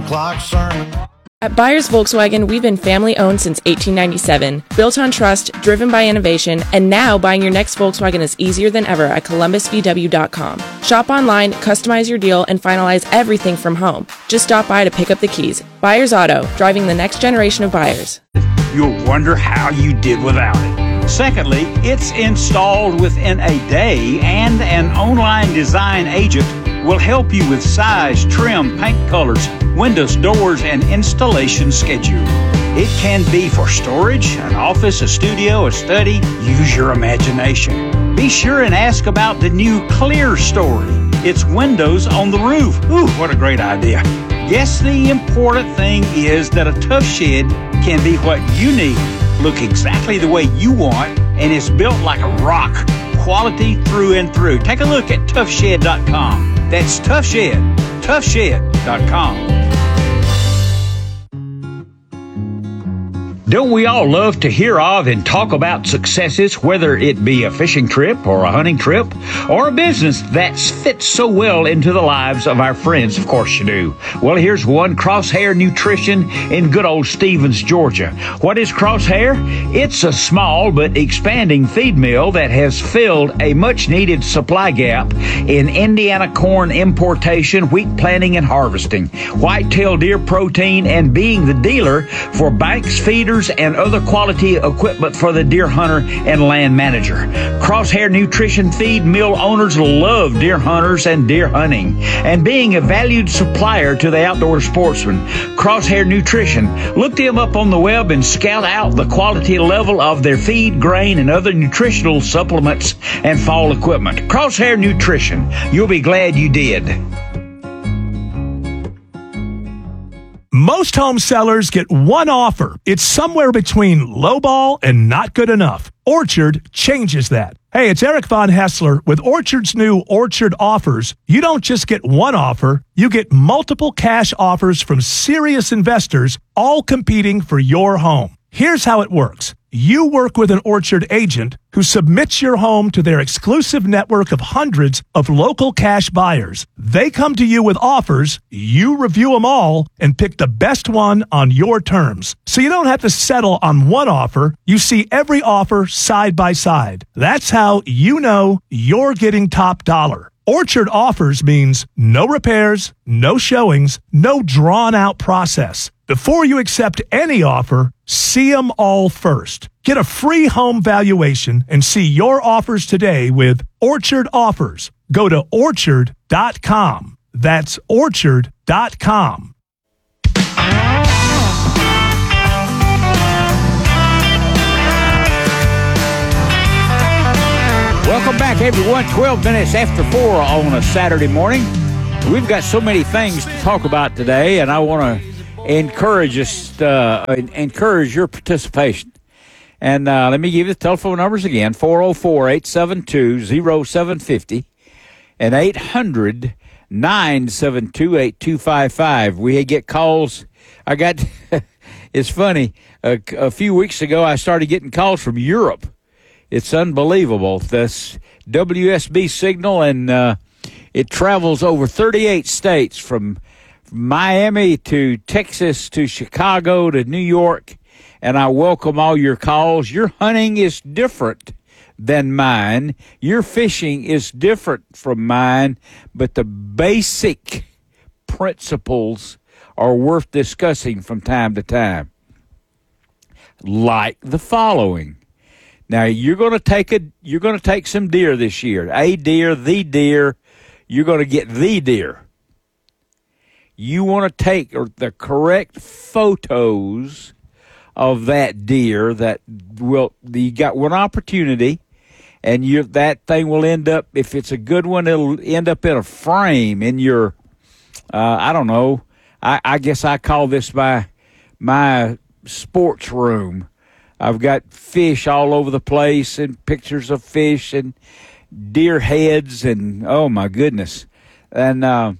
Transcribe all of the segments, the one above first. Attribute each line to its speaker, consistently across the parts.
Speaker 1: o'clock sermon.
Speaker 2: At Byers Volkswagen, we've been family-owned since 1897, built on trust, driven by innovation, and now buying your next Volkswagen is easier than ever at columbusvw.com. Shop online, customize your deal, and finalize everything from home. Just stop by to pick up the keys. Byers Auto, driving the next generation of buyers.
Speaker 3: You'll wonder how you did without it. Secondly, it's installed within a day, and an online design agent will help you with size, trim, paint colors, windows, doors, and installation schedule. It can be for storage, an office, a studio, a study. Use your imagination. Be sure and ask about the new Clear Story. It's windows on the roof. Ooh, what a great idea. Yes, the important thing is that a tough shed can be what you need, look exactly the way you want, and it's built like a rock. Quality through and through. Take a look at toughshed.com. That's toughshed.com. Don't we all love to hear of and talk about successes, whether it be a fishing trip or a hunting trip or a business that fits so well into the lives of our friends? Of course you do. Well, here's one, Crosshair Nutrition in good old Stevens, Georgia. What is Crosshair? It's a small but expanding feed mill that has filled a much-needed supply gap in Indiana corn importation, wheat planting, and harvesting, whitetail deer protein, and being the dealer for banks, feeders, and other quality equipment for the deer hunter and land manager. Crosshair Nutrition feed mill owners love deer hunters and deer hunting, and being a valued supplier to the outdoor sportsman. Crosshair Nutrition. Look them up on the web and scout out the quality level of their feed, grain, and other nutritional supplements and fall equipment. Crosshair Nutrition. You'll be glad you did.
Speaker 4: Most home sellers get one offer. It's somewhere between lowball and not good enough. Orchard changes that. Hey, it's Eric Von Hessler. With Orchard's new Orchard Offers, you don't just get one offer, you get multiple cash offers from serious investors, all competing for your home. Here's how it works. You work with an Orchard agent who submits your home to their exclusive network of hundreds of local cash buyers. They come to you with offers, you review them all, and pick the best one on your terms. So you don't have to settle on one offer. You see every offer side by side. That's how you know you're getting top dollar. Orchard Offers means no repairs, no showings, no drawn-out process. Before you accept any offer, see them all first. Get a free home valuation and see your offers today with Orchard Offers. Go to Orchard.com. That's Orchard.com.
Speaker 3: Welcome back, everyone. 12 minutes after 4 on a Saturday morning. We've got so many things to talk about today, and I want to encourage your participation. And let me give you the telephone numbers again, 404-872-0750 and 800-972-8255. We get calls. It's funny, a few weeks ago I started getting calls from Europe. It's unbelievable. This WSB signal, and it travels over 38 states from Miami to Texas to Chicago to New York, and I welcome all your calls. Your hunting is different than mine. Your fishing is different from mine, but the basic principles are worth discussing from time to time. Like the following. Now you're going to take some deer this year. A deer, the deer. You're going to get the deer. You want to take the correct photos of that deer. You got one opportunity, and that thing will end up, if it's a good one, it'll end up in a frame in your, I don't know. I guess I call this my sports room. I've got fish all over the place and pictures of fish and deer heads and, oh, my goodness. And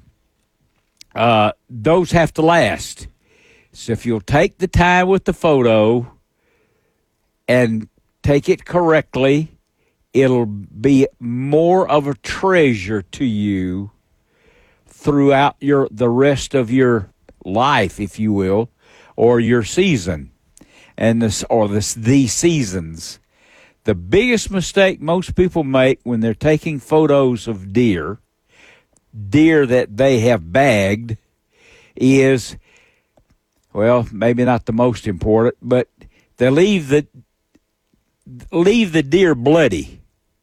Speaker 3: those have to last. So if you'll take the time with the photo and take it correctly, it'll be more of a treasure to you throughout the rest of your
Speaker 1: life, if you will, or your season, the seasons. The biggest mistake most people make when they're taking photos of deer that they have bagged is, well, maybe not the most important, but they leave the deer bloody.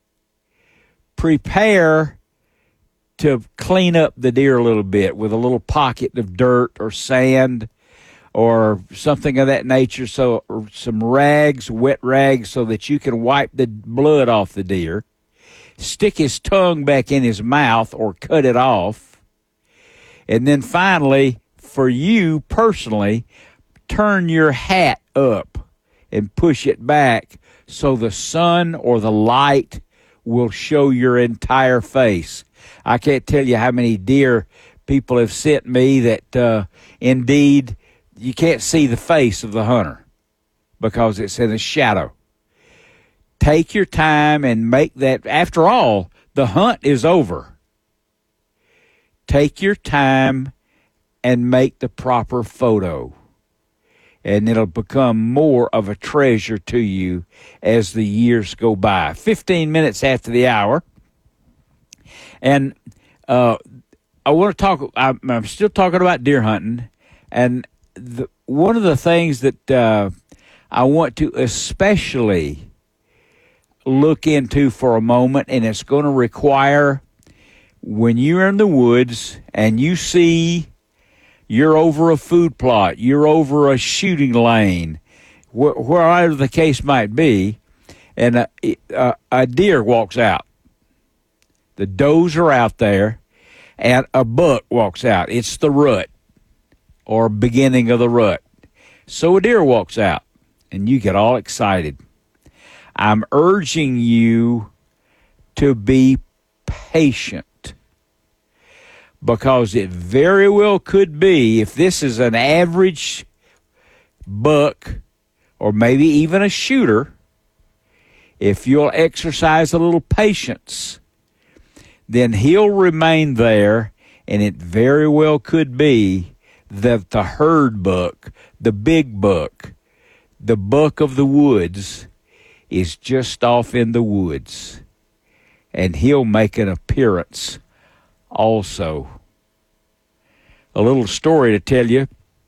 Speaker 1: Prepare to clean up the deer a little bit with a little pocket of dirt or sand or something of that nature, or some rags, wet rags, so that you can wipe the blood off the deer. Stick his tongue back in his mouth or cut it off. And then finally, for you personally, turn your hat up and push it back so the sun or the light will show your entire face. I can't tell you how many deer people have sent me that indeed you can't see the face of the hunter because it's in a shadow. Take your time and make that. After all, the hunt is over. Take your time and make the proper photo, and it'll become more of a treasure to you as the years go by. 15 minutes after the hour. And I want to talk, I'm still talking about deer hunting, and one of the things that I want to especially look into for a moment, and it's going to require, when you're in the woods and you see you're over a food plot, you're over a shooting lane, wherever the case might be, and a deer walks out. The does are out there, and a buck walks out. It's the rut, or beginning of the rut. So a deer walks out, and you get all excited. I'm urging you to be patient, because it very well could be, if this is an average buck, or maybe even a shooter, if you'll exercise a little patience, then he'll remain there, and it very well could be that the herd buck, the big buck, the buck of the woods, is just off in the woods, and he'll make an appearance also. A little story to tell you.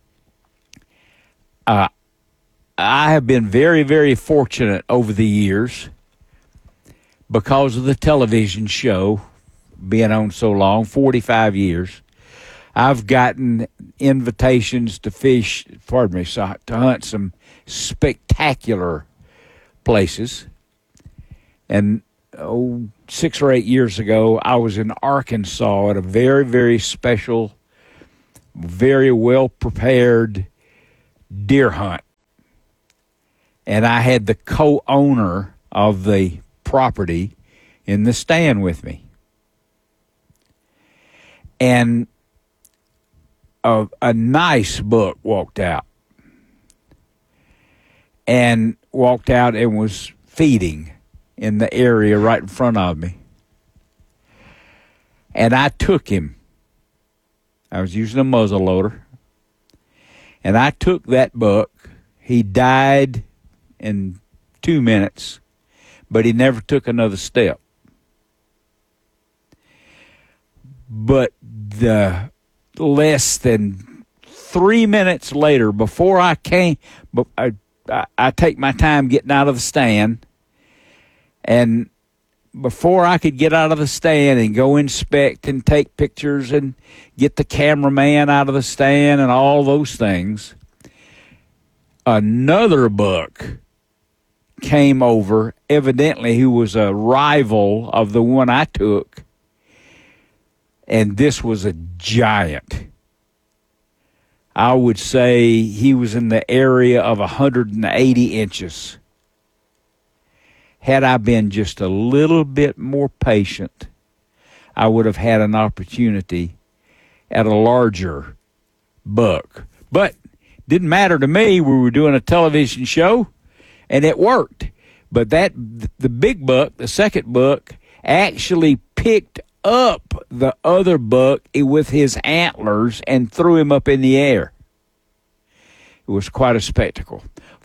Speaker 1: I have been very, very fortunate over the years, because of the television show being on so long, 45 years. I've gotten invitations to to hunt some spectacular places. And 6 or 8 years ago, I was in Arkansas at a very, very special, very well-prepared deer hunt. And I had the co-owner of the property in the stand with me. And a nice buck walked out. And was feeding in the area right in front of me. And I took him. I was using a muzzle loader. And I took that buck. He died in 2 minutes, but he never took another step. But the less than 3 minutes later, before I came, I take my time getting out of the stand, and before I could get out of the stand and go inspect and take pictures and get the cameraman out of the stand and all those things, another buck came over, evidently who was a rival of the one I took, and this was a giant. I would say he was in the area of 180 inches. Had I been just a little bit more patient, I would have had an opportunity at a larger buck. But didn't matter to me. We were doing a television show, and it worked. But the big buck, the second buck, actually picked up the other buck with his antlers and threw him up in the air. It was quite a spectacle.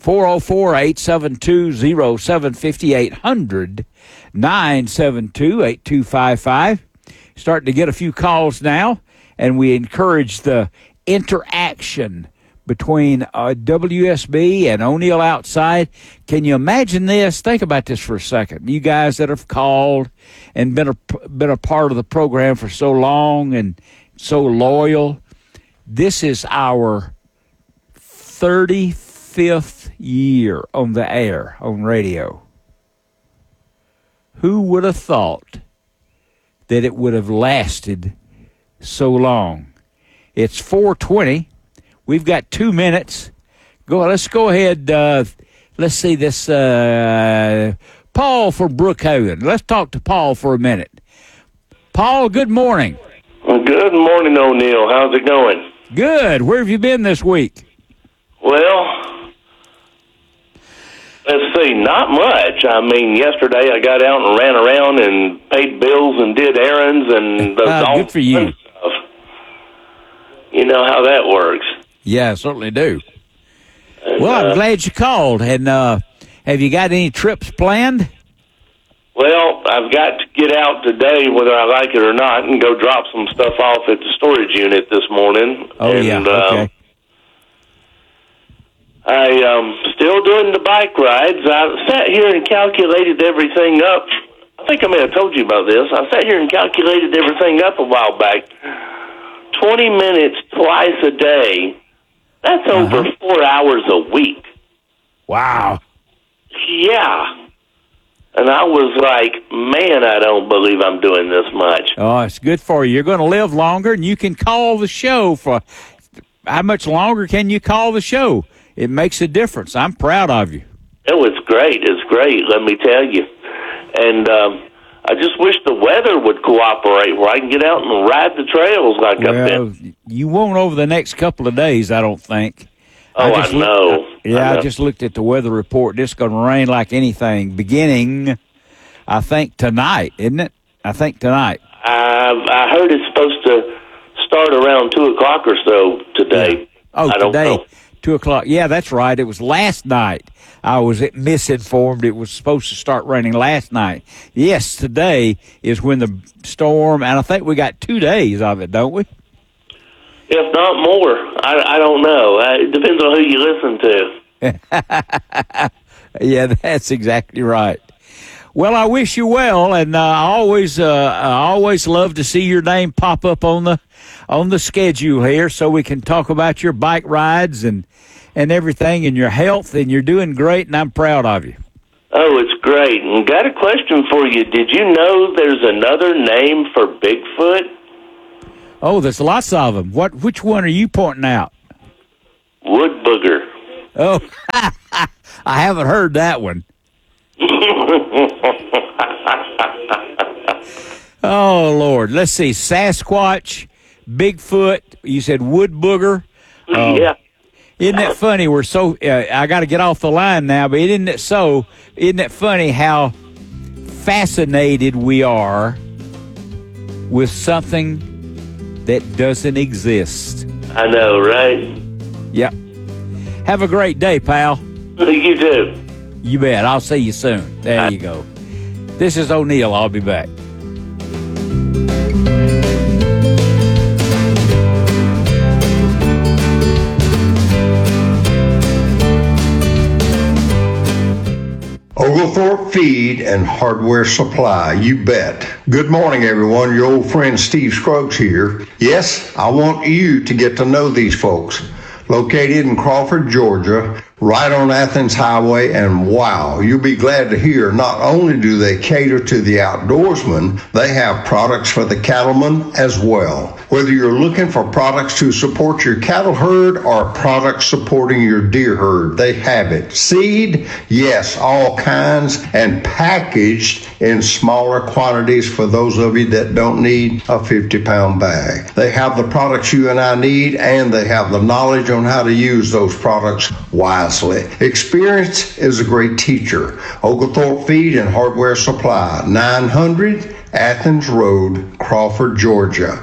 Speaker 1: 404-872-0750, 800-972-8255. Starting to get a few calls now, and we encourage the interaction between WSB and O'Neill Outside. Can you imagine this? Think about this for a second. You guys that have called and been a part of the program for so long and so loyal. This is our 35th year on the air, on radio. Who would have thought that it would have lasted so long? It's 4:20. We've got 2 minutes. Let's go ahead. Let's see this. Paul from Brookhaven. Let's talk to Paul for a minute. Paul, good morning.
Speaker 5: Well, good morning, O'Neill. How's it going?
Speaker 1: Good. Where have you been this week?
Speaker 5: Well, let's see, not much. I mean, yesterday I got out and ran around and paid bills and did errands and all
Speaker 1: good for you.
Speaker 5: Stuff. You know how that works.
Speaker 1: Yeah, I certainly do.
Speaker 5: And,
Speaker 1: Well, I'm glad you called. And have you got any trips planned?
Speaker 5: Well, I've got to get out today, whether I like it or not, and go drop some stuff off at the storage unit this morning.
Speaker 1: Oh,
Speaker 5: and,
Speaker 1: yeah, okay.
Speaker 5: I still doing the bike rides. I sat here and calculated everything up. I think I may have told you about this. I sat here and calculated everything up a while back. 20 minutes twice a day. That's over 4 hours a week.
Speaker 1: Wow.
Speaker 5: Yeah. And I was like, man, I don't believe I'm doing this much.
Speaker 1: Oh, it's good for you. You're going to live longer, and you can call the show for how much longer can you call the show? It makes a difference. I'm proud of you.
Speaker 5: Oh, it's great. It's great, let me tell you. And I just wish the weather would cooperate where I can get out and ride the trails like I've been.
Speaker 1: You won't over the next couple of days, I don't think.
Speaker 5: Oh, I know.
Speaker 1: I just looked at the weather report. It's going to rain like anything beginning, I think, tonight, isn't it? I think tonight.
Speaker 5: I heard it's supposed to start around 2 o'clock or so today.
Speaker 1: Oh,
Speaker 5: I don't
Speaker 1: today,
Speaker 5: know.
Speaker 1: 2 o'clock. Yeah, that's right. It was last night. I was misinformed. It was supposed to start raining last night. Yes, today is when the storm, and I think we got 2 days of it, don't we?
Speaker 5: If not more. I don't know. It depends on who you listen to.
Speaker 1: Yeah, that's exactly right. Well, I wish you well, and I always love to see your name pop up on the schedule here, so we can talk about your bike rides and everything, and your health, and you're doing great, and I'm proud of you.
Speaker 5: Oh, it's great. And got a question for you. Did you know there's another name for Bigfoot?
Speaker 1: Oh, there's lots of them. Which one are you pointing out?
Speaker 5: Wood booger.
Speaker 1: Oh, I haven't heard that one. Oh, Lord. Let's see. Sasquatch, Bigfoot. You said wood booger.
Speaker 5: Yeah.
Speaker 1: Isn't that funny? We're so I got to get off the line now, but isn't it funny how fascinated we are with something that doesn't exist?
Speaker 5: I know, right?
Speaker 1: Yep. Have a great day, pal.
Speaker 5: You too.
Speaker 1: You bet. I'll see you soon. There you go. This is O'Neill. I'll be back.
Speaker 6: Oglethorpe Feed and Hardware Supply, you bet. Good morning, everyone. Your old friend Steve Scruggs here. Yes, I want you to get to know these folks. Located in Crawford, Georgia, right on Athens Highway, and wow, you'll be glad to hear not only do they cater to the outdoorsman, they have products for the cattleman as well. Whether you're looking for products to support your cattle herd or products supporting your deer herd, they have it. Seed, yes, all kinds, and packaged in smaller quantities for those of you that don't need a 50-pound bag. They have the products you and I need, and they have the knowledge on how to use those products wisely. Experience is a great teacher. Oglethorpe Feed and Hardware Supply, 900 Athens Road, Crawford, Georgia,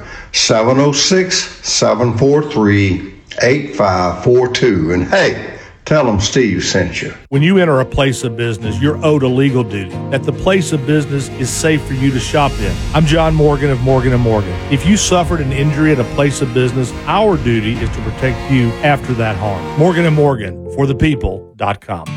Speaker 6: 706-743-8542. And hey, tell them Steve sent you.
Speaker 4: When you enter a place of business, you're owed a legal duty that the place of business is safe for you to shop in. I'm John Morgan of Morgan & Morgan. If you suffered an injury at a place of business, our duty is to protect you after that harm. Morgan & Morgan, forthepeople.com.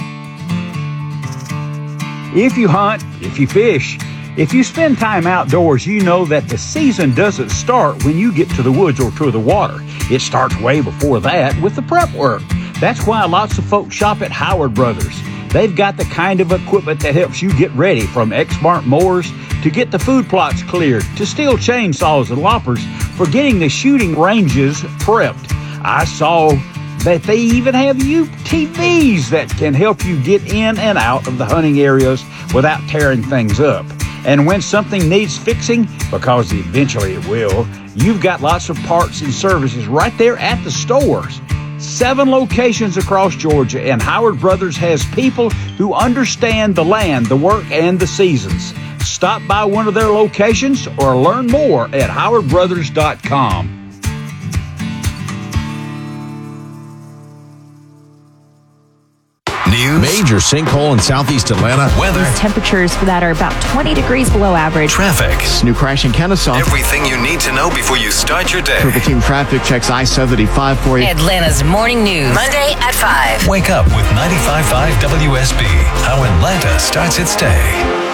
Speaker 3: If you hunt, if you fish, if you spend time outdoors, you know that the season doesn't start when you get to the woods or to the water. It starts way before that with the prep work. That's why lots of folks shop at Howard Brothers. They've got the kind of equipment that helps you get ready, from Exmark mowers to get the food plots cleared, to steel chainsaws and loppers for getting the shooting ranges prepped. I saw that they even have UTVs that can help you get in and out of the hunting areas without tearing things up. And when something needs fixing, because eventually it will, you've got lots of parts and services right there at the stores. 7 locations across Georgia, and Howard Brothers has people who understand the land, the work, and the seasons. Stop by one of their locations or learn more at howardbrothers.com.
Speaker 7: News, major sinkhole in southeast Atlanta, weather,
Speaker 8: temperatures for that are about 20 degrees below average,
Speaker 7: traffic,
Speaker 9: new crash in Kennesaw,
Speaker 7: everything you need to know before you start your day.
Speaker 9: Triple Team Traffic checks I-75 for you.
Speaker 10: Atlanta's morning news, Monday at 5.
Speaker 7: Wake up with 95.5 WSB, how Atlanta starts its day.